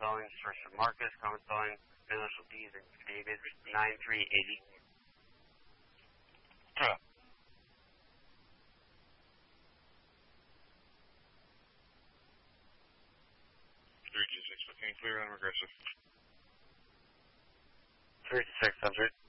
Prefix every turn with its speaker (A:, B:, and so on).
A: calling source of Marcus, common calling initial D's and David 9380.
B: Huh. 326, looking clear on aggressive.
A: 3600.